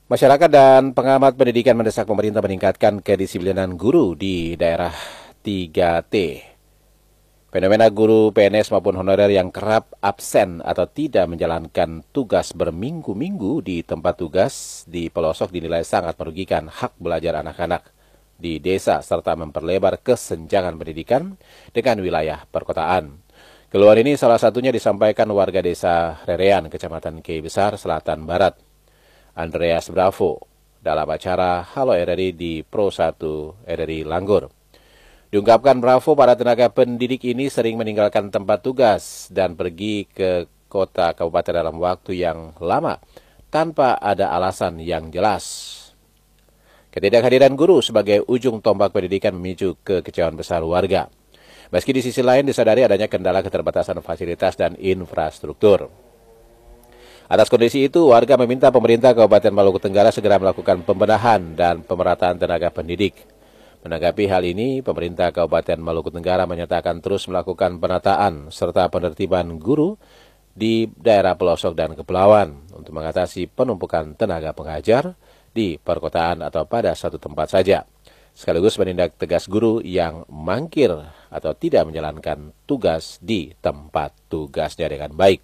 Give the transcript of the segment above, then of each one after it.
Masyarakat dan pengamat pendidikan mendesak pemerintah meningkatkan kedisiplinan guru di daerah 3T. Fenomena guru PNS maupun honorer yang kerap absen atau tidak menjalankan tugas berminggu-minggu di tempat tugas di pelosok dinilai sangat merugikan hak belajar anak-anak di desa serta memperlebar kesenjangan pendidikan dengan wilayah perkotaan. Keluhan ini salah satunya disampaikan warga desa Rerean, Kecamatan Kei Besar, Selatan Barat, Andreas Bravo, dalam acara Halo RRI di Pro 1 RRI Langgur. Diungkapkan Bravo, para tenaga pendidik ini sering meninggalkan tempat tugas dan pergi ke kota kabupaten dalam waktu yang lama tanpa ada alasan yang jelas. Ketidakhadiran guru sebagai ujung tombak pendidikan memicu kekecewaan besar warga. Meski di sisi lain disadari adanya kendala keterbatasan fasilitas dan infrastruktur. Atas kondisi itu, warga meminta pemerintah Kabupaten Maluku Tenggara segera melakukan pembenahan dan pemerataan tenaga pendidik. Menanggapi hal ini, pemerintah Kabupaten Maluku Tenggara menyatakan terus melakukan penataan serta penertiban guru di daerah pelosok dan kepulauan untuk mengatasi penumpukan tenaga pengajar di perkotaan atau pada satu tempat saja, sekaligus menindak tegas guru yang mangkir atau tidak menjalankan tugas di tempat tugasnya dengan baik.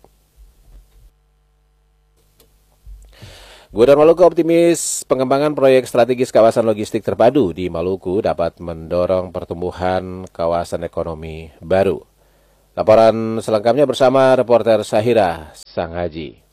Gubernur Maluku optimis pengembangan proyek strategis kawasan logistik terpadu di Maluku dapat mendorong pertumbuhan kawasan ekonomi baru. Laporan selengkapnya bersama reporter Sahira Sanghaji.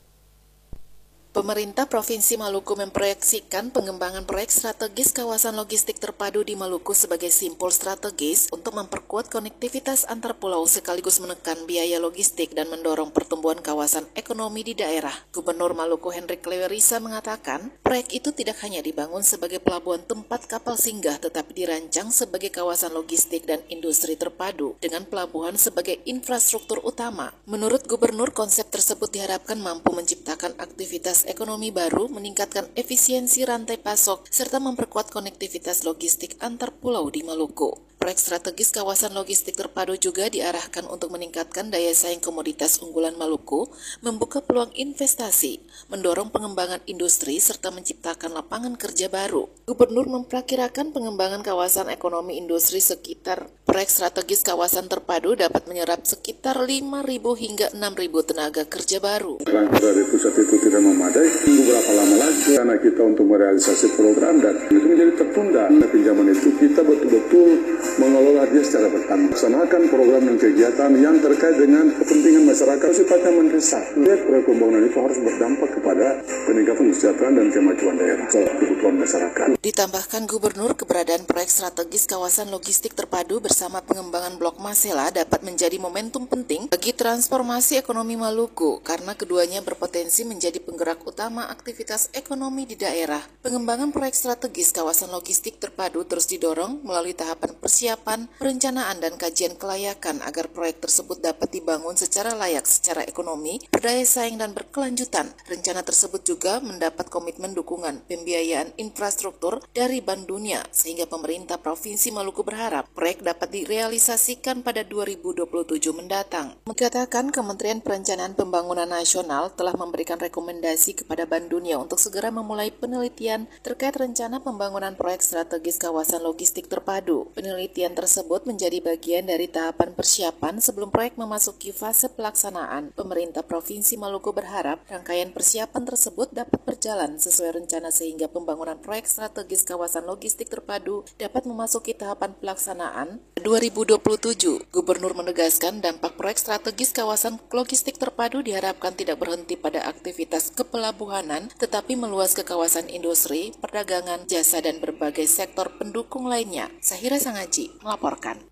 Pemerintah Provinsi Maluku memproyeksikan pengembangan proyek strategis kawasan logistik terpadu di Maluku sebagai simpul strategis untuk memperkuat konektivitas antar pulau sekaligus menekan biaya logistik dan mendorong pertumbuhan kawasan ekonomi di daerah. Gubernur Maluku Hendrik Lewerisa mengatakan, proyek itu tidak hanya dibangun sebagai pelabuhan tempat kapal singgah tetapi dirancang sebagai kawasan logistik dan industri terpadu dengan pelabuhan sebagai infrastruktur utama. Menurut Gubernur, konsep tersebut diharapkan mampu menciptakan aktivitas ekonomi baru, meningkatkan efisiensi rantai pasok, serta memperkuat konektivitas logistik antar pulau di Maluku. Proyek strategis kawasan logistik terpadu juga diarahkan untuk meningkatkan daya saing komoditas unggulan Maluku, membuka peluang investasi, mendorong pengembangan industri, serta menciptakan lapangan kerja baru. Gubernur memperkirakan pengembangan kawasan ekonomi industri sekitar proyek strategis kawasan terpadu dapat menyerap sekitar 5.000 hingga 6.000 tenaga kerja baru. Langkah dari pusat itu tidak memadai, tunggu berapa lama lagi karena kita untuk merealisasi program dan itu menjadi tertunda. Pinjaman itu kita betul-betul mengelola dia secara bertanggung. Laksanakan program dan kegiatan yang terkait dengan kepentingan masyarakat sifatnya mendesak. Proyek pembangunan itu harus berdampak kepada peningkatan kesejahteraan dan kemajuan daerah, soal kebutuhan masyarakat. Ditambahkan Gubernur, keberadaan proyek strategis kawasan logistik terpadu bersama pengembangan Blok Masela dapat menjadi momentum penting bagi transformasi ekonomi Maluku karena keduanya berpotensi menjadi penggerak utama aktivitas ekonomi di daerah. Pengembangan proyek strategis kawasan logistik terpadu terus didorong melalui tahapan persiapan, perencanaan, dan kajian kelayakan agar proyek tersebut dapat dibangun secara layak secara ekonomi, berdaya saing, dan berkelanjutan. Rencana tersebut juga mendapat komitmen dukungan pembiayaan infrastruktur dari Bank Dunia, sehingga pemerintah Provinsi Maluku berharap proyek dapat direalisasikan pada 2027 mendatang. Mengatakan Kementerian Perencanaan Pembangunan Nasional telah memberikan rekomendasi kepada Bank Dunia untuk segera memulai penelitian terkait rencana pembangunan proyek strategis kawasan logistik terpadu. Penelitian tersebut menjadi bagian dari tahapan persiapan sebelum proyek memasuki fase pelaksanaan. Pemerintah Provinsi Maluku berharap rangkaian persiapan tersebut dapat berjalan sesuai rencana sehingga pembangunan proyek strategis kawasan logistik terpadu dapat memasuki tahapan pelaksanaan 2027. Gubernur menegaskan dampak proyek strategis kawasan logistik terpadu diharapkan tidak berhenti pada aktivitas kepelabuhanan tetapi meluas ke kawasan industri, perdagangan, jasa, dan berbagai sektor pendukung lainnya. Sahira Sanghaji melaporkan.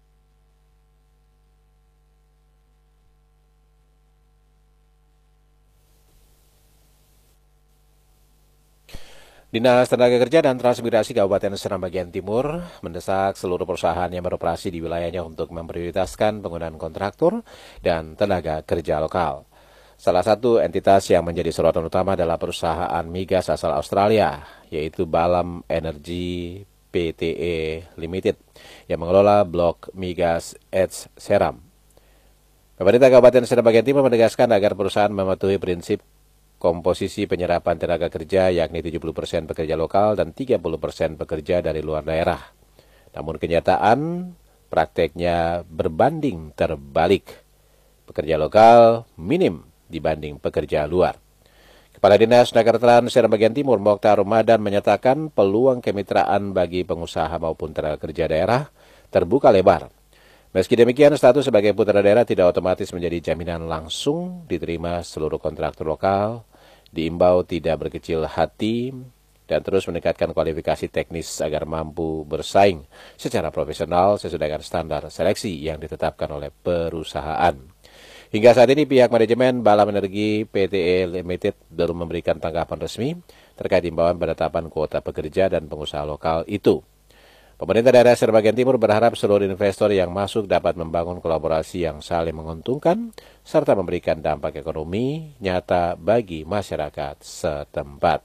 Dinas Tenaga Kerja dan Transmigrasi Kabupaten Seram bagian Timur mendesak seluruh perusahaan yang beroperasi di wilayahnya untuk memprioritaskan penggunaan kontraktor dan tenaga kerja lokal. Salah satu entitas yang menjadi sorotan utama adalah perusahaan migas asal Australia, yaitu Balam Energy Pte Limited, yang mengelola blok migas Edge Seram. Pemerintah Kabupaten Seram bagian Timur menegaskan agar perusahaan mematuhi prinsip komposisi penyerapan tenaga kerja yakni 70% pekerja lokal dan 30% pekerja dari luar daerah. Namun kenyataan prakteknya berbanding terbalik. Pekerja lokal minim dibanding pekerja luar. Kepala Dinas Tenaga Kerjaan Serang Bagian Timur Mokhtar Ramadan menyatakan peluang kemitraan bagi pengusaha maupun tenaga kerja daerah terbuka lebar. Meski demikian, status sebagai putra daerah tidak otomatis menjadi jaminan langsung diterima seluruh kontraktor lokal, diimbau tidak berkecil hati dan terus meningkatkan kualifikasi teknis agar mampu bersaing secara profesional sesuai dengan standar seleksi yang ditetapkan oleh perusahaan. Hingga saat ini pihak manajemen Balam Energi PTE Limited belum memberikan tanggapan resmi terkait imbauan penetapan kuota pekerja dan pengusaha lokal itu. Pemerintah daerah Serang Bagian Timur berharap seluruh investor yang masuk dapat membangun kolaborasi yang saling menguntungkan serta memberikan dampak ekonomi nyata bagi masyarakat setempat.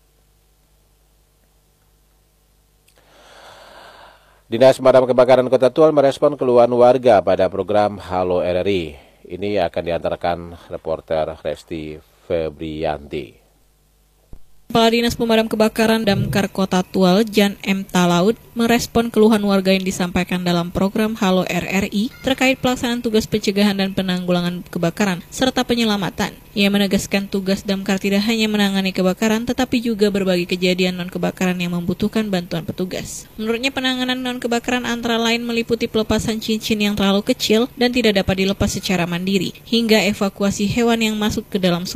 Dinas Pemadam Kebakaran Kota Tual merespon keluhan warga pada program Halo RRI. Ini akan diantarkan reporter Resti Febrianti. Kepala Dinas Pemadam Kebakaran Damkar Kota Tual, Jan M. Talaud, merespon keluhan warga yang disampaikan dalam program Halo RRI terkait pelaksanaan tugas pencegahan dan penanggulangan kebakaran serta penyelamatan. Ia menegaskan tugas Damkar tidak hanya menangani kebakaran, tetapi juga berbagai kejadian non-kebakaran yang membutuhkan bantuan petugas. Menurutnya, penanganan non-kebakaran antara lain meliputi pelepasan cincin yang terlalu kecil dan tidak dapat dilepas secara mandiri, hingga evakuasi hewan yang masuk ke dalam